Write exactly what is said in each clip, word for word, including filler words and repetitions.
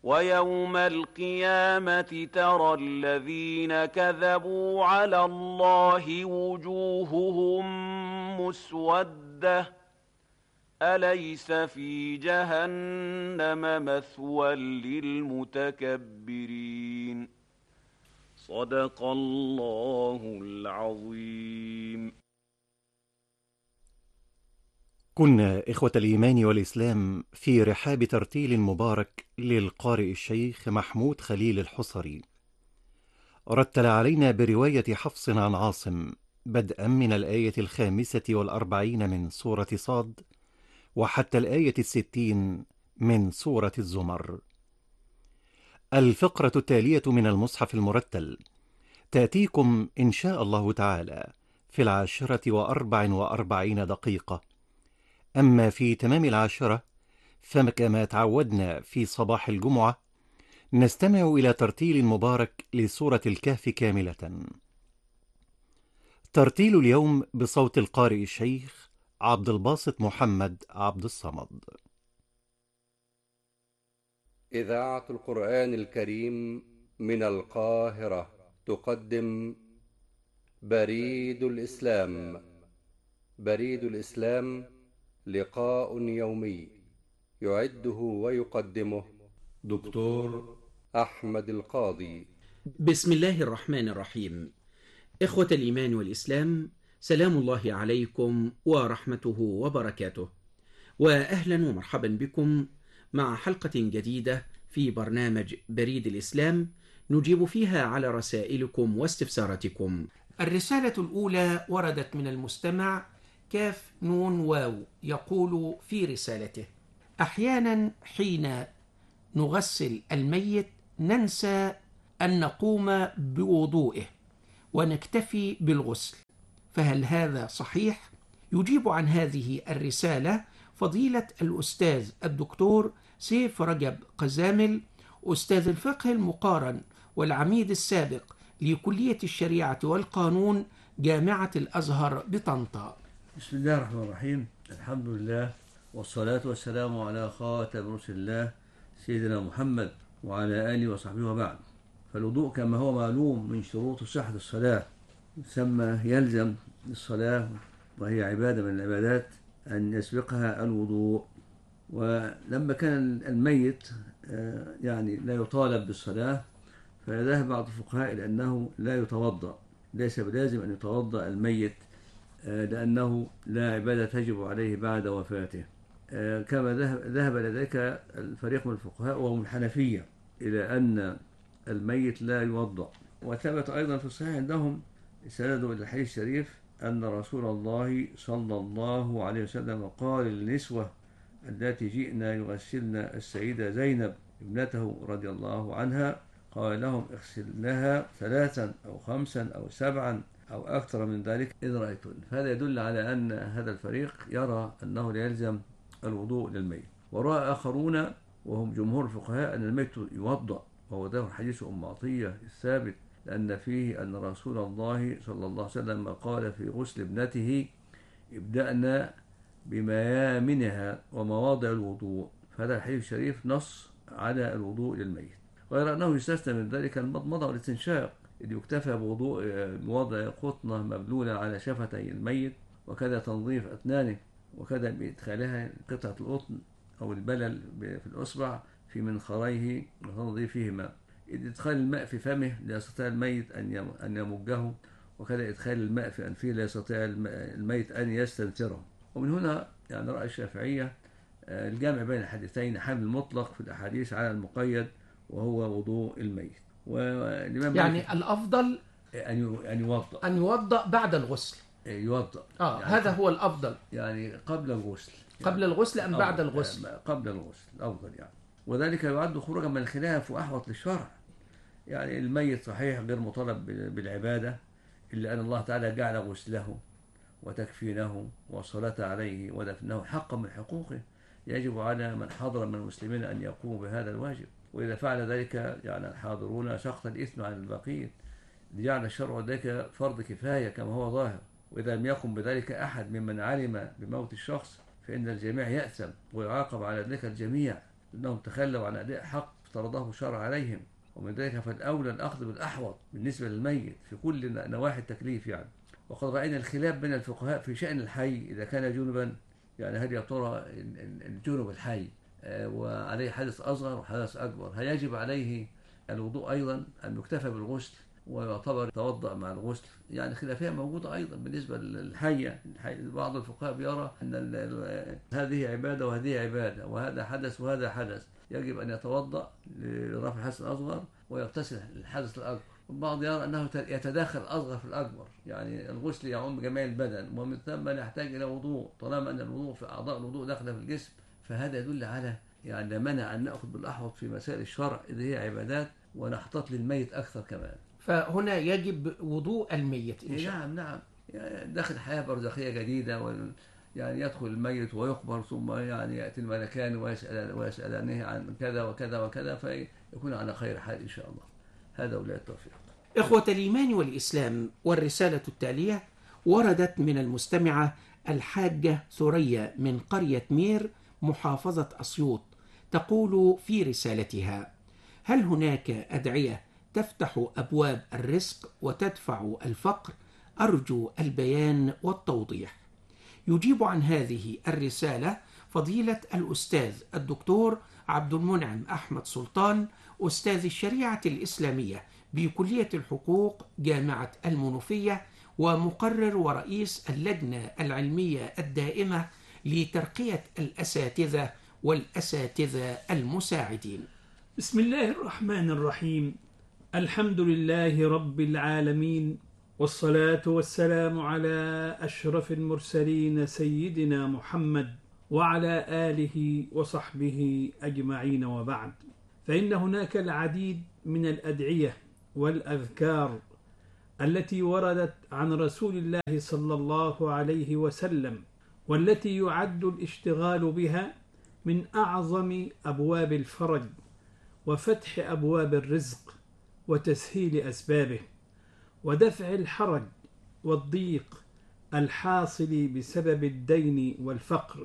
ويوم القيامة ترى الذين كذبوا على الله وجوههم مسودة أليس في جهنم مثوى للمتكبرين. صدق الله العظيم. كنا إخوة الإيمان والإسلام في رحاب ترتيل مبارك للقارئ الشيخ محمود خليل الحصري، رتل علينا برواية حفص عن عاصم بدءا من الآية الخامسة والأربعين من سورة صاد وحتى الآية الستين من سورة الزمر. الفقرة التالية من المصحف المرتل تأتيكم إن شاء الله تعالى في العاشرة وأربع وأربعين دقيقة. أما في تمام العاشرة فكما تعودنا في صباح الجمعة نستمع إلى ترتيل مبارك لسورة الكهف كاملة. ترتيل اليوم بصوت القارئ الشيخ عبد الباسط محمد عبد الصمد. إذاعة القرآن الكريم من القاهرة تقدم بريد الإسلام. بريد الإسلام لقاء يومي يعده ويقدمه دكتور أحمد القاضي. بسم الله الرحمن الرحيم. إخوة الإيمان والإسلام، سلام الله عليكم ورحمته وبركاته، وأهلا ومرحبا بكم مع حلقة جديدة في برنامج بريد الإسلام نجيب فيها على رسائلكم واستفساراتكم. الرسالة الأولى وردت من المستمع كاف نون واو، يقول في رسالته: أحيانا حين نغسل الميت ننسى أن نقوم بوضوئه ونكتفي بالغسل، فهل هذا صحيح؟ يجيب عن هذه الرسالة فضيلة الأستاذ الدكتور سيف رجب قزامل، أستاذ الفقه المقارن والعميد السابق لكلية الشريعة والقانون جامعة الأزهر بطنطا. بسم الله الرحمن الرحيم. الحمد لله والصلاة والسلام على خاتم رسل الله سيدنا محمد وعلى آله وصحبه وبعد. فالوضوء كما هو معلوم من شروط صحة الصلاة، ثم يلزم الصلاة وهي عبادة من العبادات أن يسبقها الوضوء. ولما كان الميت يعني لا يطالب بالصلاة فذهب بعض الفقهاء إلى أنه لا يتوضأ، ليس بلازم أن يتوضأ الميت لأنه لا عبادة تجب عليه بعد وفاته، كما ذهب إلى ذلك الفريق من الفقهاء وهم الحنفية إلى أن الميت لا يوضأ. وثبت أيضا في الصحيح عندهم سندوا إلى الحديث الشريف أن رسول الله صلى الله عليه وسلم قال للنسوة التي جئنا يغسلن السيدة زينب ابنته رضي الله عنها، قال لهم اغسلنها ثلاثا أو خمسا أو سبعا أو أكثر من ذلك إذ رأيتن. فهذا يدل على أن هذا الفريق يرى أنه لا يلزم الوضوء للميت. ورأى آخرون وهم جمهور الفقهاء أن الميت يوضأ، وهو ذكر حديث أم عطية الثابت لأن فيه أن رسول الله صلى الله عليه وسلم قال في غسل ابنته ابدأنا بميامنها ومواضع الوضوء. فهذا الحديث الشريف نص على الوضوء للميت، غير أنه يستثنى من ذلك المضمضة والاستنشاق، إذ يكتفى بوضوء بوضع قطنة مبلولة على شفتي الميت، وكذا تنظيف أسنانه، وكذا بإدخالها قطعة القطن أو البلل في الأصبع في منخريه وتنظيفهما، إذ إدخال الماء في فمه لا يستطيع الميت أن يمجه، وكذا إدخال الماء في أنفه لا يستطيع الميت أن يستنثره. ومن هنا يعني رأي الشافعية الجامع بين الحديثين، حمل المطلق في الأحاديث على المقيد وهو وضوء الميت. يعني الأفضل أن يوضأ أن يوضأ بعد الغسل، يوضأ آه يعني هذا هو الأفضل، يعني قبل الغسل يعني قبل الغسل أم بعد الغسل؟ قبل الغسل الأفضل يعني، وذلك يعد خروجا من الخلاف وأحوط للشرع. يعني الميت صحيح غير مطالب بالعبادة، إلا أن الله تعالى جعل غسله وتكفينه والصلاة عليه ودفنه حقا من حقوقه، يجب على من حضر من المسلمين أن يقوموا بهذا الواجب، وإذا فعل ذلك يعني الحاضرون سقط الإثم عن الباقين، لجعل الشرع ذلك فرض كفاية كما هو ظاهر. وإذا لم يقم بذلك أحد ممن علم بموت الشخص فإن الجميع يأثم ويعاقب على ذلك الجميع، لأنهم تخلوا عن أداء حق افترضه الشرع عليهم، ومن ذلك فالأولى الأخذ بالأحوط بالنسبة للميت في كل نواحي التكليف يعني. وقد رأينا الخلاف بين الفقهاء في شأن الحي إذا كان جنبا، يعني هل يا ترى الجنب الحي وعليه حدث أصغر وحدث أكبر هل يجب عليه الوضوء أيضا أم يكتفى بالغسل ويعتبر توضأ مع الغسل؟ يعني خلافية موجودة أيضا بالنسبة للحية. بعض الفقهاء بيرى أن هذه عبادة وهذه عبادة، وهذا حدث وهذا حدث، يجب أن يتوضأ لرفع الحدث الأصغر ويغتسل الحدث الأكبر. البعض يرى أنه يتداخل الأصغر في الأكبر، يعني الغسل يعم جميع البدن ومن ثم يحتاج إلى وضوء، طالما أن الوضوء في أعضاء الوضوء داخلة في الجسم، فهذا يدل على يعني منع أن نأخذ بالأحوط في مسائل الشرع إذا هي عبادات ونحتاط للميت أكثر كمان. فهنا يجب وضوء الميت إن شاء الله. نعم نعم، يعني داخل حياة برزخية جديدة وال... يعني يدخل الميت ويقبر ثم يعني يأتي الملكان ويسأل ويسألانه عن كذا وكذا وكذا فيكون على خير حال إن شاء الله. هذا ولا التوفيق. إخوة الإيمان والإسلام، والرسالة التالية وردت من المستمعة الحاجة ثريا من قرية مير محافظة أسيوط، تقول في رسالتها: هل هناك أدعية تفتح أبواب الرزق وتدفع الفقر؟ أرجو البيان والتوضيح. يجيب عن هذه الرسالة فضيلة الأستاذ الدكتور عبد المنعم أحمد سلطان، أستاذ الشريعة الإسلامية بكلية الحقوق جامعة المنوفية، ومقرر ورئيس اللجنة العلمية الدائمة لترقية الأساتذة والأساتذة المساعدين. بسم الله الرحمن الرحيم. الحمد لله رب العالمين، والصلاة والسلام على أشرف المرسلين سيدنا محمد وعلى آله وصحبه أجمعين، وبعد، فإن هناك العديد من الأدعية والأذكار التي وردت عن رسول الله صلى الله عليه وسلم، والتي يعد الاشتغال بها من أعظم أبواب الفرج وفتح أبواب الرزق وتسهيل أسبابه ودفع الحرج والضيق الحاصل بسبب الدين والفقر،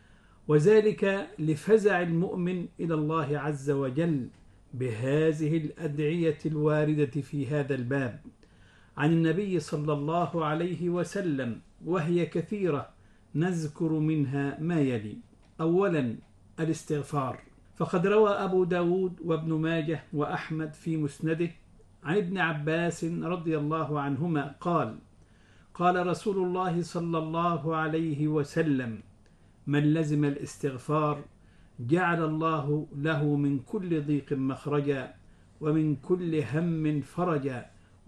وذلك لفزع المؤمن إلى الله عز وجل بهذه الأدعية الواردة في هذا الباب عن النبي صلى الله عليه وسلم، وهي كثيرة، نذكر منها ما يلي. أولا الاستغفار، فقد روى أبو داود وابن ماجه وأحمد في مسنده عن ابن عباس رضي الله عنهما قال: قال رسول الله صلى الله عليه وسلم: من لزم الاستغفار جعل الله له من كل ضيق مخرجا ومن كل هم فرجا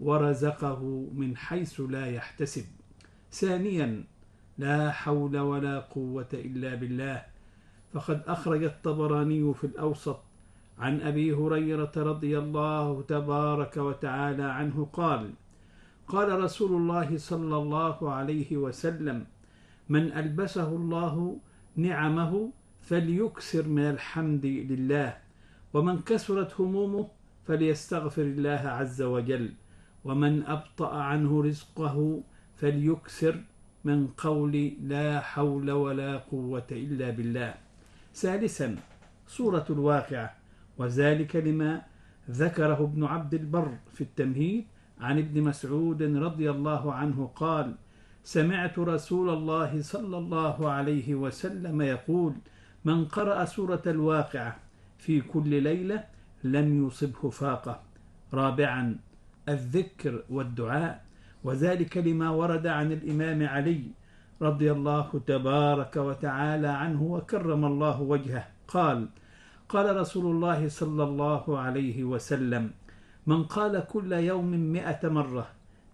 ورزقه من حيث لا يحتسب. ثانيا لا حول ولا قوة إلا بالله، فقد أخرج الطبراني في الأوسط عن أبي هريرة رضي الله تبارك وتعالى عنه قال: قال رسول الله صلى الله عليه وسلم: من ألبسه الله نعمه فليكثر من الحمد لله، ومن كثرت همومه فليستغفر الله عز وجل، ومن أبطأ عنه رزقه فليكثر من قول لا حول ولا قوة إلا بالله. ثالثا سورة الواقعة، وذلك لما ذكره ابن عبد البر في التمهيد عن ابن مسعود رضي الله عنه قال: سمعت رسول الله صلى الله عليه وسلم يقول: من قرأ سورة الواقعة في كل ليلة لم يصبه فاقة. رابعا الذكر والدعاء، وذلك لما ورد عن الإمام علي رضي الله تبارك وتعالى عنه وكرم الله وجهه قال: قال رسول الله صلى الله عليه وسلم: من قال كل يوم مئة مرة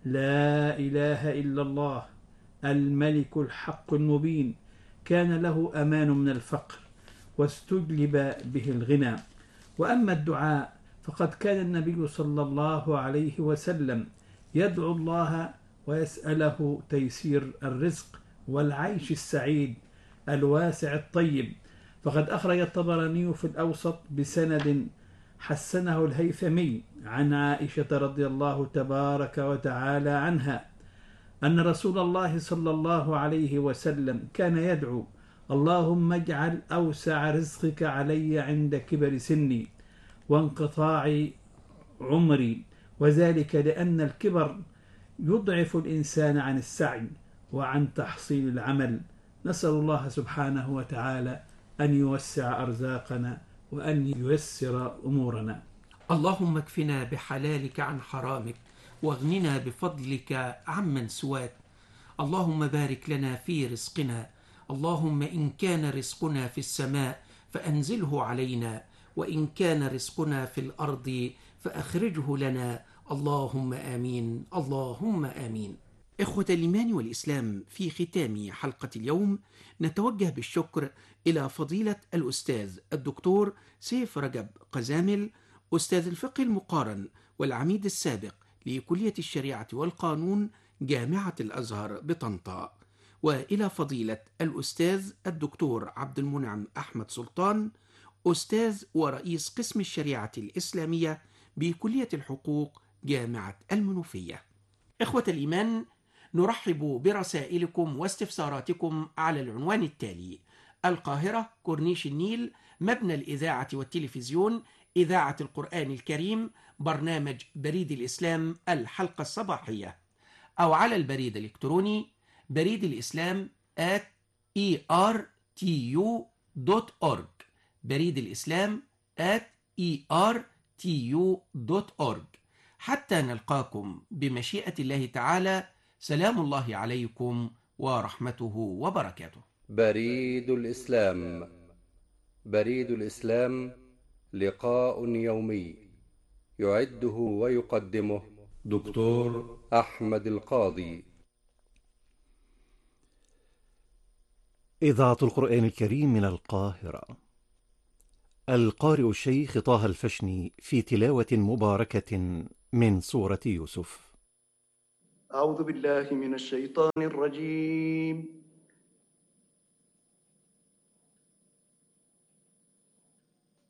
لا إله إلا الله الملك الحق المبين كان له أمان من الفقر واستجلب به الغنى. وأما الدعاء فقد كان النبي صلى الله عليه وسلم يدعو الله ويسأله تيسير الرزق والعيش السعيد الواسع الطيب، فقد أخرج الطبراني في الأوسط بسند حسنه الهيثمي عن عائشة رضي الله تبارك وتعالى عنها أن رسول الله صلى الله عليه وسلم كان يدعو: اللهم اجعل أوسع رزقك علي عند كبر سني وانقطاع عمري، وذلك لأن الكبر يضعف الإنسان عن السعي وعن تحصيل العمل. نسأل الله سبحانه وتعالى أن يوسع أرزاقنا وأن ييسر أمورنا. اللهم اكفنا بحلالك عن حرامك، واغننا بفضلك عمن سواك. اللهم بارك لنا في رزقنا، اللهم إن كان رزقنا في السماء فأنزله علينا، وإن كان رزقنا في الأرض فأخرجه لنا، اللهم آمين اللهم آمين. إخوة الإيمان والإسلام، في ختام حلقة اليوم نتوجه بالشكر إلى فضيلة الأستاذ الدكتور سيف رجب قزامل، أستاذ الفقه المقارن والعميد السابق لكلية الشريعة والقانون جامعة الأزهر بطنطا، وإلى فضيلة الأستاذ الدكتور عبد المنعم أحمد سلطان، أستاذ ورئيس قسم الشريعة الإسلامية بكلية الحقوق جامعة المنوفية. إخوة الإيمان، نرحب برسائلكم واستفساراتكم على العنوان التالي: القاهرة، كورنيش النيل، مبنى الإذاعة والتلفزيون، إذاعة القرآن الكريم، برنامج بريد الإسلام الحلقة الصباحية، أو على البريد الإلكتروني بريد الإسلام at إي آر تي يو دوت أورج، بريد الإسلام at إي آر تي يو دوت أورج. حتى نلقاكم بمشيئة الله تعالى، سلام الله عليكم ورحمته وبركاته. بريد الإسلام. بريد الإسلام لقاء يومي يعده ويقدمه دكتور أحمد القاضي. إذاعة القرآن الكريم من القاهرة. القارئ الشيخ طه الفشني في تلاوة مباركة من سورة يوسف. أعوذ بالله من الشيطان الرجيم.